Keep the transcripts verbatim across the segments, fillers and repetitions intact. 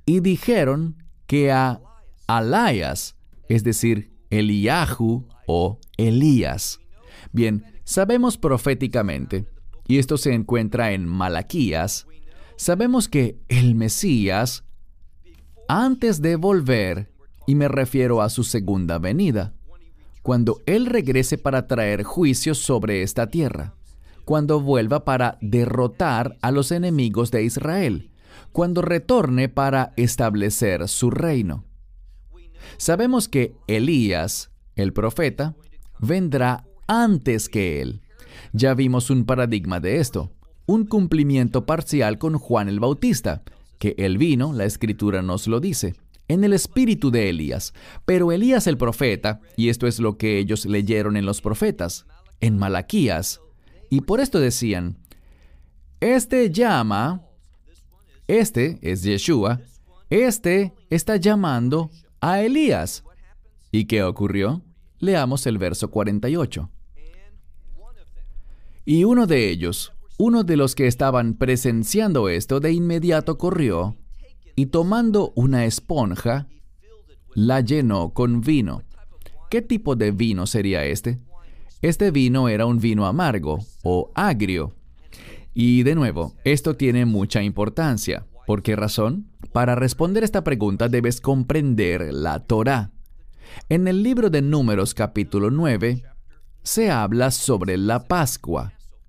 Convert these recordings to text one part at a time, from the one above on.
y dijeron que a Elías, es decir, Eliahu o Elías. Bien, sabemos proféticamente, y esto se encuentra en Malaquías, sabemos que el Mesías, antes de volver, y me refiero a su segunda venida, cuando Él regrese para traer juicios sobre esta tierra, cuando vuelva para derrotar a los enemigos de Israel, cuando retorne para establecer su reino. Sabemos que Elías, el profeta, vendrá antes que Él. Ya vimos un paradigma de esto, un cumplimiento parcial con Juan el Bautista, que Él vino, la Escritura nos lo dice, en el espíritu de Elías. Pero Elías el profeta, y esto es lo que ellos leyeron en los profetas, en Malaquías, y por esto decían, este llama, este es Yeshua, este está llamando a Elías. ¿Y qué ocurrió? Leamos el verso cuarenta y ocho. Y uno de ellos, uno de los que estaban presenciando esto, de inmediato corrió y tomando una esponja, la llenó con vino. ¿Qué tipo de vino sería este? Este vino era un vino amargo o agrio. Y de nuevo, esto tiene mucha importancia. ¿Por qué razón? Para responder esta pregunta debes comprender la Torá. En el libro de Números capítulo nueve, se habla sobre la Pascua.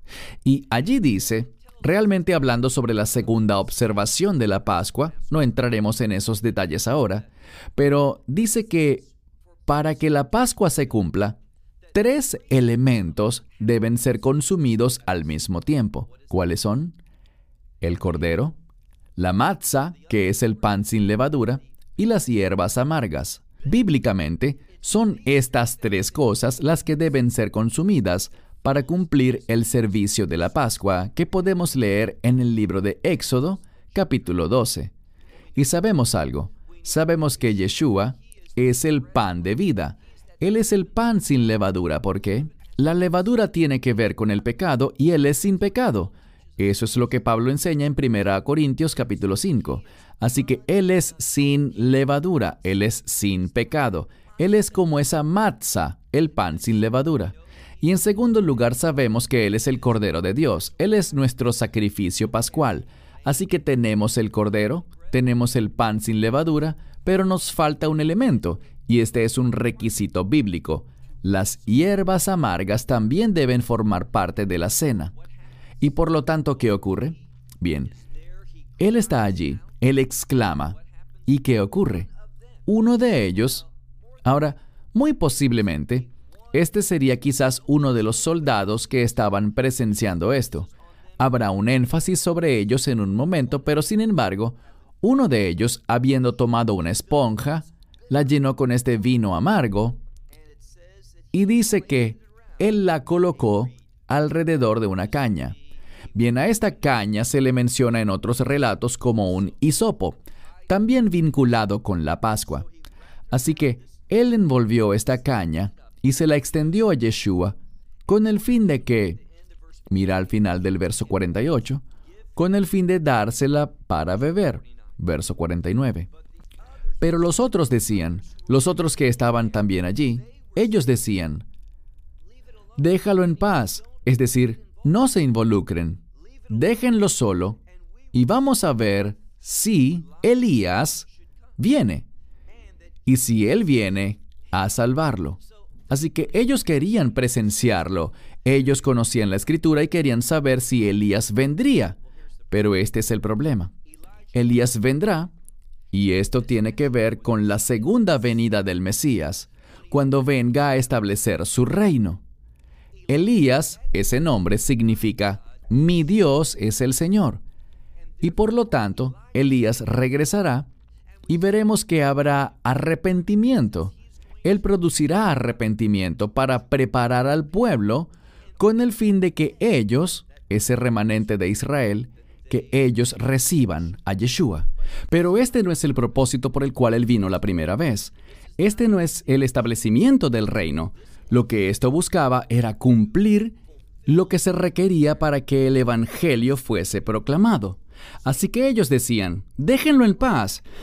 Y allí dice, realmente hablando sobre la segunda observación de la Pascua, no entraremos en esos detalles ahora, pero dice que para que la Pascua se cumpla, tres elementos deben ser consumidos al mismo tiempo. ¿Cuáles son? El cordero, la matza, que es el pan sin levadura, y las hierbas amargas. Bíblicamente, son estas tres cosas las que deben ser consumidas para cumplir el servicio de la Pascua que podemos leer en el libro de Éxodo, capítulo doce. Y sabemos algo, sabemos que Yeshua es el pan de vida. Él es el pan sin levadura. ¿Por qué? La levadura tiene que ver con el pecado y Él es sin pecado. Eso es lo que Pablo enseña en primera Corintios capítulo cinco. Así que Él es sin levadura, Él es sin pecado. Él es como esa matza, el pan sin levadura. Y en segundo lugar sabemos que Él es el Cordero de Dios. Él es nuestro sacrificio pascual. Así que tenemos el Cordero, tenemos el pan sin levadura, pero nos falta un elemento, y este es un requisito bíblico. Las hierbas amargas también deben formar parte de la cena. Y por lo tanto, ¿qué ocurre? Bien, Él está allí, Él exclama. ¿Y qué ocurre? Uno de ellos, ahora, muy posiblemente, este sería quizás uno de los soldados que estaban presenciando esto. Habrá un énfasis sobre ellos en un momento, pero sin embargo, uno de ellos, habiendo tomado una esponja, la llenó con este vino amargo, y dice que él la colocó alrededor de una caña. Bien, a esta caña se le menciona en otros relatos como un hisopo, también vinculado con la Pascua. Así que él envolvió esta caña y se la extendió a Yeshua con el fin de que, mira al final del verso cuarenta y ocho, con el fin de dársela para beber, verso cuarenta y nueve. Pero los otros decían, los otros que estaban también allí, ellos decían, déjalo en paz, es decir, no se involucren, déjenlo solo y vamos a ver si Elías viene. Y si él viene, a salvarlo. Así que ellos querían presenciarlo. Ellos conocían la Escritura y querían saber si Elías vendría. Pero este es el problema. Elías vendrá, y esto tiene que ver con la segunda venida del Mesías, cuando venga a establecer su reino. Elías, ese nombre significa, mi Dios es el Señor. Y por lo tanto, Elías regresará, y veremos que habrá arrepentimiento. Él producirá arrepentimiento para preparar al pueblo con el fin de que ellos, ese remanente de Israel, que ellos reciban a Yeshua. Pero este no es el propósito por el cual Él vino la primera vez. Este no es el establecimiento del reino. Lo que esto buscaba era cumplir lo que se requería para que el Evangelio fuese proclamado. Así que ellos decían, déjenlo en paz,